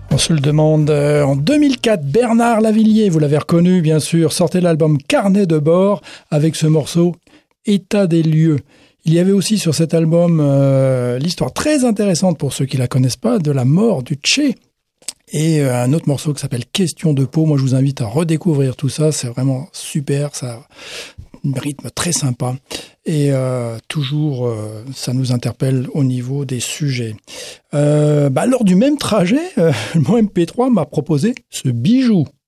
On se le demande. En 2004, Bernard Lavilliers, vous l'avez reconnu bien sûr, sortait l'album Carnet de bord avec ce morceau État des lieux. Il y avait aussi sur cet album l'histoire très intéressante pour ceux qui la connaissent pas de la mort du Tché. Et un autre morceau qui s'appelle Question de peau. Moi, je vous invite à redécouvrir tout ça. C'est vraiment super. Ça a un rythme très sympa. Et toujours, ça nous interpelle au niveau des sujets. Lors du même trajet, mon MP3 m'a proposé ce bijou.